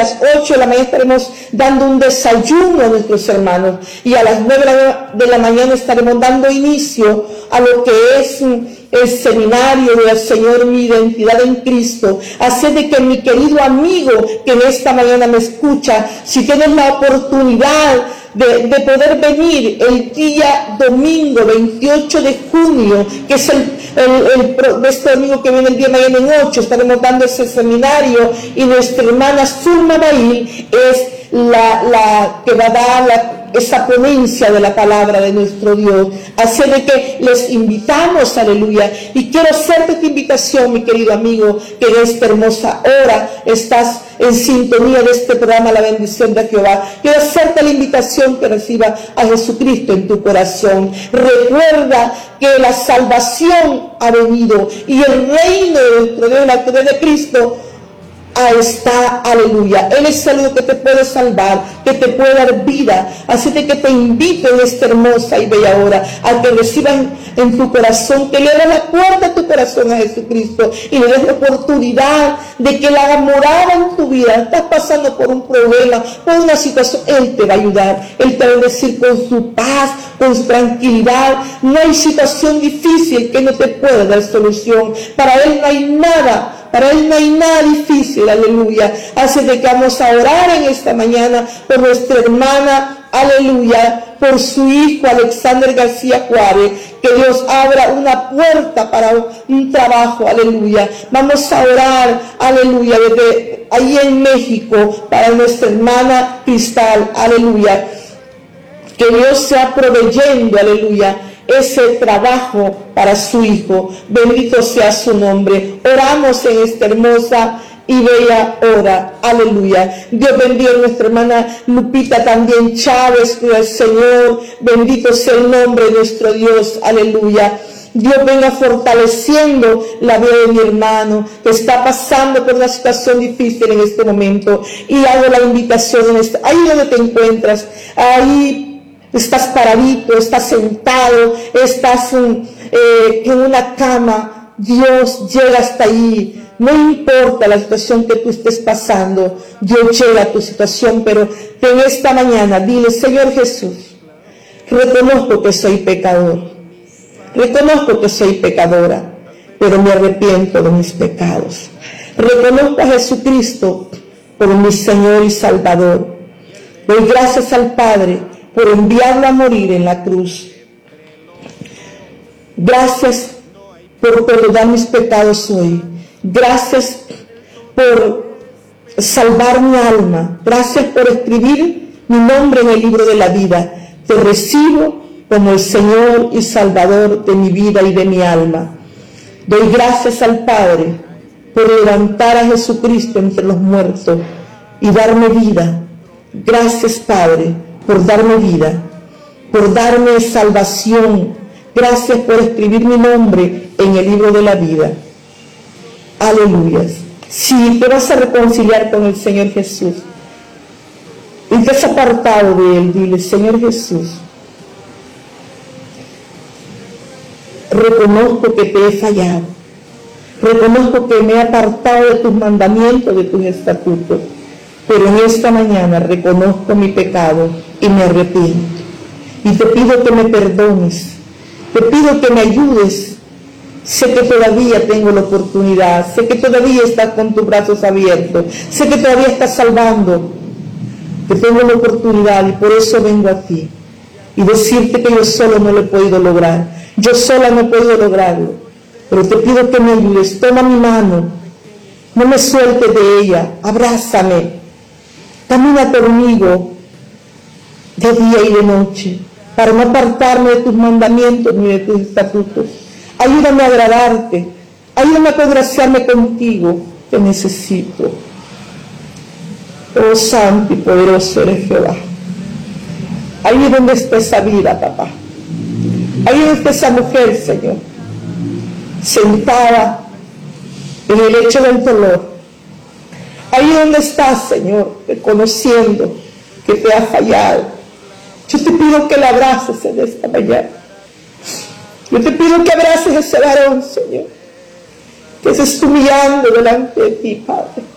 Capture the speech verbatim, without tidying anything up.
las ocho de la mañana estaremos dando un desayuno a nuestros hermanos. Y a las nueve de la mañana estaremos dando inicio a lo que es el seminario del Señor, mi identidad en Cristo. Así de que, mi querido amigo que en esta mañana me escucha, si tienes la oportunidad de, de poder venir el día domingo veintiocho de junio, que es el, el, el este domingo que viene el día mañana en ocho, estaremos dando ese seminario, y nuestra hermana Zulma Bail es la, la que va a dar la esa ponencia de la palabra de nuestro Dios. Así de que les invitamos, aleluya, y quiero hacerte esta invitación, mi querido amigo, que en esta hermosa hora estás en sintonía de este programa La Bendición de Jehová. Quiero hacerte la invitación que reciba a Jesucristo en tu corazón. Recuerda que la salvación ha venido, y el reino de nuestro Dios, la autoridad de Cristo, ahí está, aleluya. Él es el único que te puede salvar, que te puede dar vida. Así de que te invito en esta hermosa y bella hora a que recibas en, en tu corazón, que le des la puerta a tu corazón a Jesucristo y le des la oportunidad de que la haga morada en tu vida. Estás pasando por un problema, por una situación, Él te va a ayudar. Él te va a decir con su paz, con su tranquilidad. No hay situación difícil que no te pueda dar solución. Para Él no hay nada. Para Él no hay nada difícil, aleluya. Así de que vamos a orar en esta mañana por nuestra hermana, aleluya, por su hijo Alexander García Juárez, que Dios abra una puerta para un trabajo, aleluya. Vamos a orar, aleluya, desde ahí en México, para nuestra hermana Cristal, aleluya. Que Dios sea proveyendo, aleluya, ese trabajo para su hijo. Bendito sea su nombre. Oramos en esta hermosa y bella hora, aleluya. Dios bendiga a nuestra hermana Lupita también Chávez, el Señor. Bendito sea el nombre de nuestro Dios, aleluya. Dios venga fortaleciendo la vida de mi hermano que está pasando por una situación difícil en este momento. Y hago la invitación en esta, ahí donde te encuentras, ahí estás paradito, estás sentado, estás en, eh, en una cama. Dios llega hasta ahí. No importa la situación que tú estés pasando, Dios llega a tu situación, pero en esta mañana dile: Señor Jesús, reconozco que soy pecador, reconozco que soy pecadora, pero me arrepiento de mis pecados. Reconozco a Jesucristo por mi Señor y Salvador. Doy gracias al Padre por enviarlo a morir en la cruz. Gracias por perdonar mis pecados hoy. Gracias por salvar mi alma. Gracias por escribir mi nombre en el libro de la vida. Te recibo como el Señor y Salvador de mi vida y de mi alma. Doy gracias al Padre por levantar a Jesucristo entre los muertos y darme vida. Gracias, Padre, por darme vida, por darme salvación. Gracias por escribir mi nombre en el libro de la vida. Aleluya. Si te vas a reconciliar con el Señor Jesús y te has apartado de Él, dile: Señor Jesús, reconozco que te he fallado, reconozco que me he apartado de tus mandamientos, de tus estatutos, pero en esta mañana reconozco mi pecado y me arrepiento. Y te pido que me perdones, te pido que me ayudes. Sé que todavía tengo la oportunidad, sé que todavía estás con tus brazos abiertos, sé que todavía estás salvando, que tengo la oportunidad, y por eso vengo a ti y decirte que yo solo no lo he podido lograr, yo sola no he podido lograrlo, pero te pido que me ayudes. Toma mi mano, no me sueltes de ella, abrázame, camina conmigo de día y de noche, para no apartarme de tus mandamientos ni de tus estatutos. Ayúdame a agradarte, ayúdame a congraciarme contigo, te necesito. Oh, santo y poderoso eres Jehová. Ahí donde está esa vida, papá. Ahí donde está esa mujer, Señor, sentada en el lecho del dolor. Ahí donde estás, Señor, reconociendo que te ha fallado. Yo te pido que la abraces en esta mañana. Yo te pido que abraces a ese varón, Señor, que se está humillando delante de ti, Padre.